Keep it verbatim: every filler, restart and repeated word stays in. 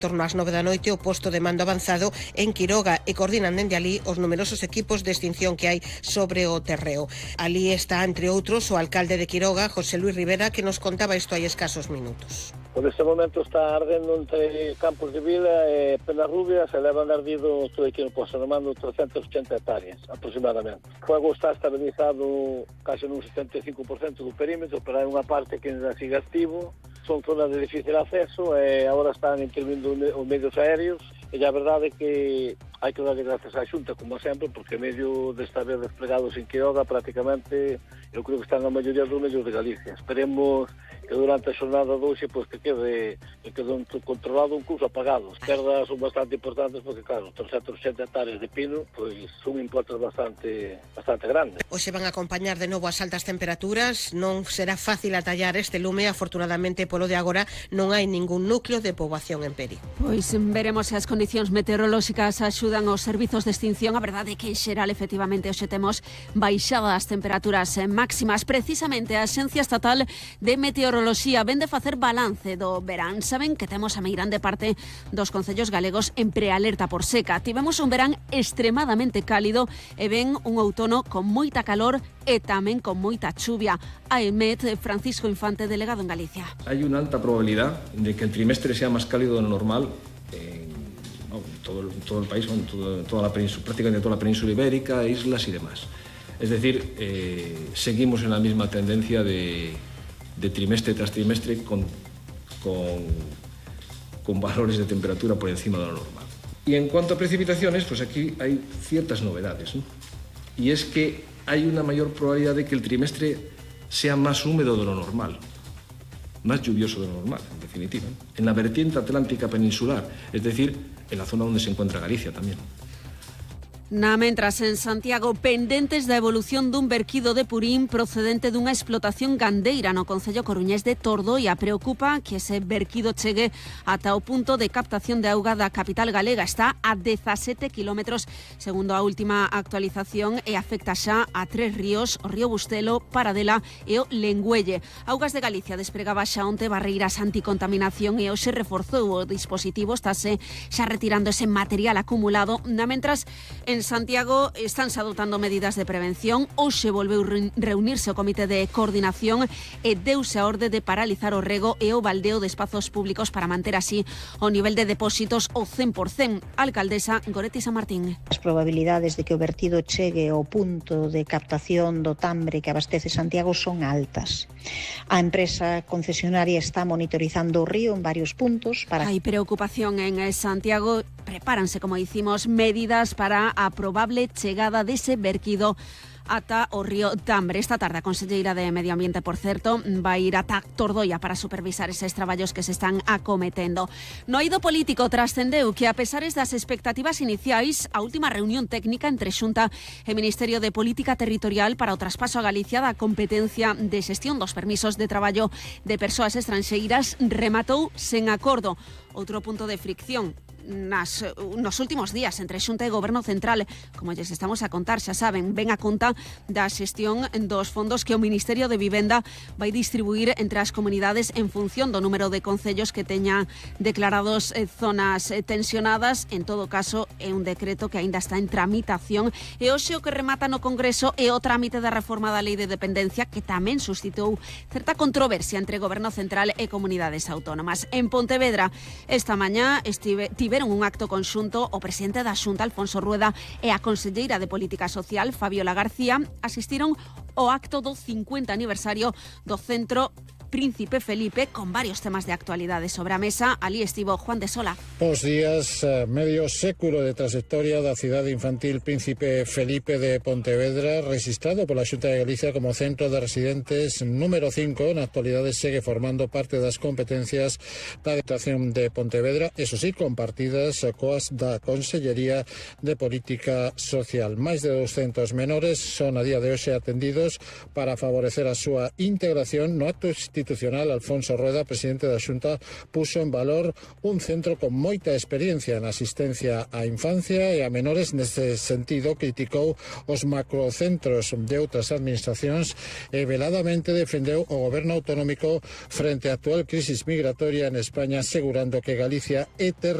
Torno ás nove da noite o posto de mando avanzado en Quiroga e coordinan dende ali os numerosos equipos de extinción que hai sobre o terreo. Ali está, entre outros, o alcalde de Quiroga, José Luis Rivera, que nos contaba isto hai escasos minutos. Por este momento está ardendo entre Campos de Vila e Penarrubias e levan ardido todo aquí no posto de mando trescentas e ochenta hectáreas aproximadamente. O fuego está estabilizado case nun setenta e cinco por cento do perímetro, pero hai unha parte que ainda sigue activo. Son zonas de difícil acceso e agora están intervindo os medios aéreos e a verdade é que hai que darle gracias á Xunta, como sempre, porque medio de estar desplegados en Quiroga prácticamente eu creo que están na maioría dos medios de Galicia. Esperemos que durante a xornada de hoxe pues, que quede que quede controlado un curso apagado. As perdas son bastante importantes porque, claro, trescentas e ochenta hectáreas de pino pues, son importes bastante bastante grandes. Hoxe van a acompañar de novo as altas temperaturas, non será fácil atallar este lume, afortunadamente polo de agora non hai ningún núcleo de poboación en perigo. Pois veremos se as condicións meteorolóxicas axudan aos servizos de extinción. A verdade é que en xeral efectivamente hoxe temos baixadas as temperaturas máximas. Precisamente a Axencia Estatal de Meteoroloxía vende facer balance do verán. Saben que temos a meirande parte dos concellos galegos en prealerta por seca. Tivemos un verán extremadamente cálido e ven un outono con moita calor e tamén con moita chuvia. A EMET, Francisco Infante, delegado en Galicia. Hay una alta probabilidad de que el trimestre sea más cálido de lo normal en no, todo, el, todo el país, en todo, toda la península, prácticamente toda la península ibérica, islas y demás. Es decir, eh, seguimos en la misma tendencia de, de trimestre tras trimestre con, con, con valores de temperatura por encima de lo normal. Y en cuanto a precipitaciones, pues aquí hay ciertas novedades, ¿no? Y es que hay una mayor probabilidad de que el trimestre sea más húmedo de lo normal, más lluvioso de lo normal, en definitiva, ¿no? En la vertiente atlántica peninsular, es decir, en la zona donde se encuentra Galicia también. Na mentras en Santiago, pendentes da evolución dun verquido de purín procedente dunha explotación gandeira no concello coruñés de Tordoia. Preocupa que ese verquido chegue ata o punto de captación de auga da capital galega. Está a dezasete kilómetros, segundo a última actualización, e afecta xa a tres ríos, o río Bustelo, Paradela e o Lengüelle. Augas de Galicia despregaba xa onte barreiras anticontaminación e hoxe reforzou o dispositivo, estáse xa retirando ese material acumulado. Na mentras, en Santiago estánse adoptando medidas de prevención. Hoxe volveu reunirse o Comité de Coordinación e deuse a orde de paralizar o rego e o baldeo de espazos públicos para manter así o nivel de depósitos ao cen por cen. Alcaldesa Goretti San Martín. As probabilidades de que o vertido chegue ao punto de captación do Tambre que abastece Santiago son altas. A empresa concesionaria está monitorizando o río en varios puntos para... Hai preocupación en Santiago. Prepáranse, como dicimos, medidas para a probable chegada dese verquido ata o río Tambre. Esta tarde a conselleira de Medio Ambiente, por certo, vai ir ata Tordoia para supervisar eses traballos que se están acometendo. No eido político trascendeu que, a pesares das expectativas iniciais, a última reunión técnica entre Xunta e Ministerio de Política Territorial para o traspaso a Galicia da competencia de xestión dos permisos de traballo de persoas estranxeiras rematou sen acordo. Outro punto de fricción nas, nos últimos días entre Xunta e Goberno Central, como lles estamos a contar, xa saben, ven a conta da xestión dos fondos que o Ministerio de Vivenda vai distribuir entre as comunidades en función do número de concellos que teñan declarados eh, zonas eh, tensionadas. En todo caso, é un decreto que aínda está en tramitación e hoxe o que remata no Congreso é o trámite da reforma da Lei de Dependencia, que tamén suscitou certa controversia entre Goberno Central e comunidades autónomas. En Pontevedra, esta mañá estive tiveron un acto conxunto o presidente da Xunta, Alfonso Rueda, e a conselleira de Política Social, Fabiola García, asistiron ao acto do cincuenta aniversario do Centro Príncipe Felipe, con varios temas de actualidade sobre a mesa. Ali estivo Juan de Sola. Bos días. Medio século de trayectoria da cidade infantil Príncipe Felipe de Pontevedra, registrado pola Xunta de Galicia como centro de residentes número cinco, na actualidade segue formando parte das competencias da Deputación de Pontevedra, eso sí, compartidas coas da Consellería de Política Social. Máis de douscentos menores son a día de hoxe atendidos para favorecer a súa integración no acto institucional Constitucional, Alfonso Rueda, presidente da Xunta, puso en valor un centro con moita experiencia en asistencia á infancia e a menores. Neste sentido, criticou os macrocentros de outras administracións e veladamente defendeu o goberno autonómico frente á actual crisis migratoria en España, asegurando que Galicia é ter